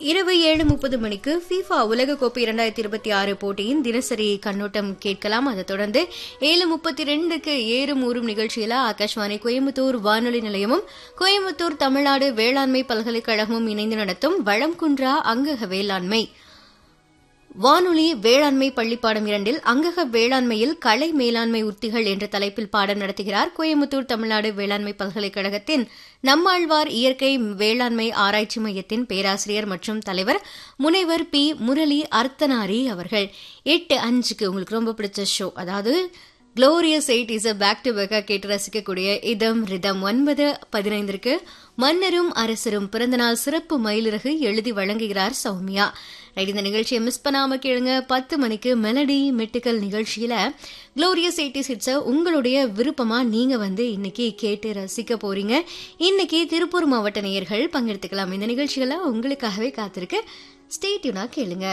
இரவு 7:30 மணிக்கு FIFA உலகக்கோப்பை 2026 போட்டியின் தினசரி கண்ணோட்டம் கேட்கலாம். அதை தொடர்ந்து 7:32க்கு ஏறும் ஊறும் நிகழ்ச்சியில ஆகாஷ்வாணி கோயம்புத்தூர் வானொலி நிலையமும் கோயம்புத்தூர் தமிழ்நாடு வேளாண்மை பல்கலைக்கழகமும் இணைந்து நடத்தும் வளம் குன்றா அங்கக வேளாண்மை வானொலி வேளாண்மை பள்ளிப்பாடம் 2 அங்கக வேளாண்மையில் களை மேலாண்மை உத்திகள் என்ற தலைப்பில் பாடம் நடத்துகிறார் கோயம்புத்தூர் தமிழ்நாடு வேளாண்மை பல்கலைக்கழகத்தின் நம்மாழ்வார் இயற்கை வேளாண்மை ஆராய்ச்சி மையத்தின் பேராசிரியர் மற்றும் தலைவர் முனைவர் பி முரளி அர்த்தனாரி அவர்கள். 8:05க்கு உங்களுக்கு ரொம்ப பிடிச்ச ஷோ, அதாவது Glorious 8 இஸ் பேக் டு பேக்கா கேட்டு ரசிக்கக்கூடிய இதம் ரிதம். 9:15க்கு மன்னரும் அரசரும் பிறந்தநாள் சிறப்பு மயிலிறகு எழுதி வழங்குகிறார் சௌமியா. இந்த நிகழ்ச்சியை மிஸ் பண்ணாம கேளுங்க. 10 மணிக்கு மெலடி மெட்டுக்கல் நிகழ்ச்சியில Glorious 80s ஹிட்ஸை உங்களுடைய விருப்பமா நீங்க இன்னைக்கு கேட்டு ரசிக்க போறீங்க. இன்னைக்கு திருப்பூர் மாவட்ட நேயர்கள் பங்கெடுத்துக்கலாம். இந்த நிகழ்ச்சிகளை உங்களுக்காகவே காத்திருக்கு. ஸ்டே டியூனா கேளுங்க.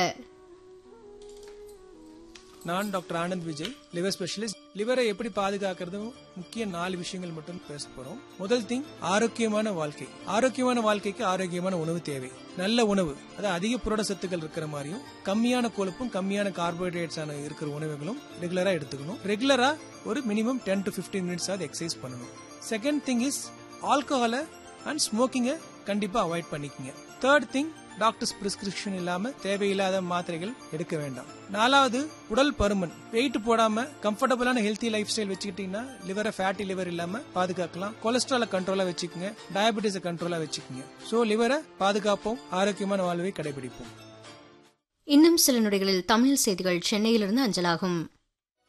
நான் doctor Anand Vijay, liver specialist. லிவரை எப்படி பாதுகாக்கிறது முக்கிய 4 விஷயங்கள் மட்டும் பேச போறோம். முதல் திங், ஆரோக்கியமான வாழ்க்கை. ஆரோக்கியமான வாழ்க்கைக்கு ஆரோக்கியமான உணவு தேவை. நல்ல உணவு, அதாவது அதிக புரத சத்துக்கள் இருக்கிற மாதிரியும் கம்மியான கொழுப்பும் கம்மியான கார்போஹைட்ரேட்ஸ் இருக்கிற உணவுகளும் ரெகுலரா எடுத்துக்கணும். ரெகுலரா ஒரு மினிமம் 10 to 15 மினிட்ஸ் எக்ஸசைஸ் பண்ணணும். செகண்ட் திங் இஸ் ஆல்கஹாலை அண்ட் ஸ்மோக்கிங்கை கண்டிப்பா அவாய்ட் பண்ணிக்கங்க. தேர்ட் திங், டாக்டர்ஸ் பிரிஸ்கிரிப்ஷன் இல்லாம தேவையில்லாத மாத்திரைகள் எடுக்க வேண்டாம். 4வது, உடல் பருமன். வெயிட் போடாம கம்ஃபர்டபுளான ஹெல்த்தி லைஃப் ஸ்டைல் வச்சுக்கிட்டீங்கன்னா லிவரை ஃபேட்டி லிவர் இல்லாம பாதுகாக்கலாம். கொலஸ்ட்ரால கண்ட்ரோலா வச்சுக்கோங்க, டயபெட்டிஸை கண்ட்ரோலா வச்சுக்கோங்க. சோ லிவரை பாதுகாப்போம், ஆரோக்கியமான வாழ்வை கடைபிடிப்போம். இன்னும் சில நொடிகளில் தமிழ் செய்திகள் சென்னையிலிருந்து அஞ்சலாகும்.